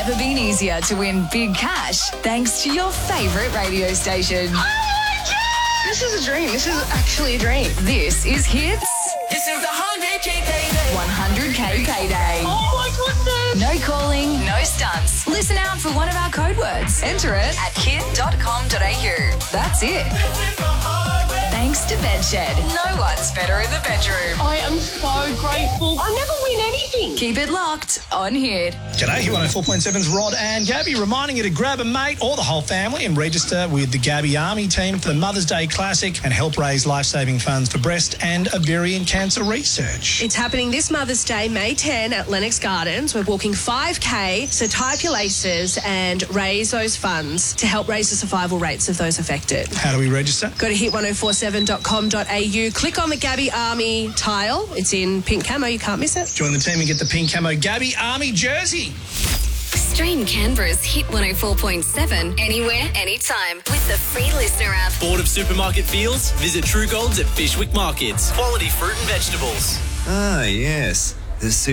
never been easier to win big cash thanks to your favourite radio station. Oh my God! This is a dream. This is actually a dream. This is Hits. This is the 100K payday. 100K payday. Oh my goodness! No calling, no stunts. Listen out for one of our code words. Enter it at hit.com.au. That's it. Thanks to Bedshed. No one's better in the bedroom. I am so grateful. I never win anything. Keep it locked on Hit. G'day, 104.7's Rod and Gabby reminding you to grab a mate or the whole family and register with the Gabby Army team for the Mother's Day Classic and help raise life-saving funds for breast and ovarian cancer research. It's happening this Mother's Day, May 10 at Lennox Gardens. We're walking 5K, so tie up your laces and raise those funds to help raise the survival rates of those affected. How do we register? Go to hit1047.com.au, click on the Gabby Army tile. It's in pink camo, you can't miss it. Join the team and get the pink camo Gabby Army jersey. Stream Canberra's Hit 104.7 anywhere, anytime with the free listener app. Bored of supermarket feels? Visit True Golds at Fishwick Markets. Quality fruit and vegetables. Ah, yes. The